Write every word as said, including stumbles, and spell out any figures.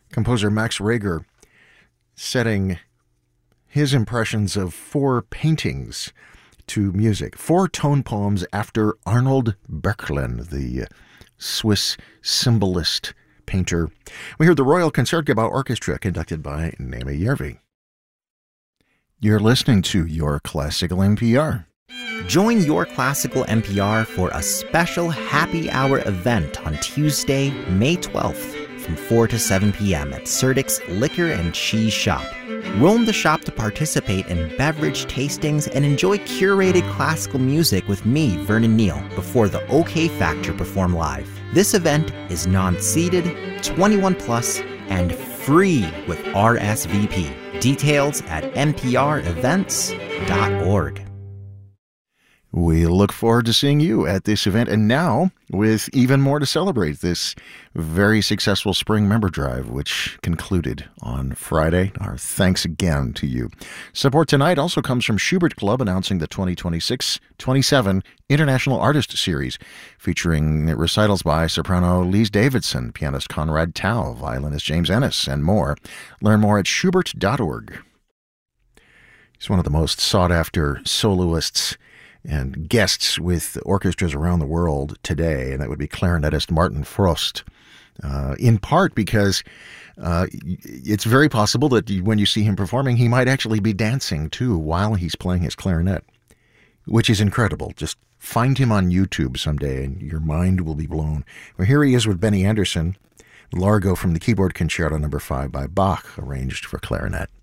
Composer Max Reger setting his impressions of four paintings to music. Four tone poems after Arnold Böcklin, the Swiss symbolist painter. We heard the Royal Concertgebouw Orchestra, conducted by Naomi Järvi. You're listening to Your Classical N P R. Join Your Classical N P R for a special happy hour event on Tuesday, May twelfth, from four to seven p.m. at Surtick's Liquor and Cheese Shop. Roam the shop to participate in beverage tastings and enjoy curated classical music with me, Vernon Neal, before the OK Factor perform live. This event is non-seated, twenty-one plus, and free with R S V P. Details at n p r events dot org. We look forward to seeing you at this event, and now with even more to celebrate this very successful spring member drive, which concluded on Friday. Our thanks again to you. Support tonight also comes from Schubert Club, announcing the twenty twenty-six twenty-seven International Artist Series, featuring recitals by soprano Lise Davidson, pianist Conrad Tao, violinist James Ennis, and more. Learn more at schubert dot org. He's one of the most sought-after soloists and guests with orchestras around the world today, and that would be clarinetist Martin Frost, uh, in part because uh, it's very possible that when you see him performing, he might actually be dancing, too, while he's playing his clarinet, which is incredible. Just find him on YouTube someday, and your mind will be blown. Well, here he is with Benny Andersson, Largo from the Keyboard Concerto number five by Bach, arranged for clarinet.